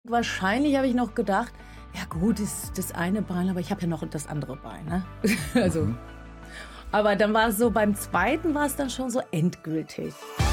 Wahrscheinlich habe ich noch gedacht, ja gut, ist das eine Bein, aber ich habe ja noch das andere Bein. Ne? Also, aber dann war es so, beim zweiten war es dann schon so endgültig.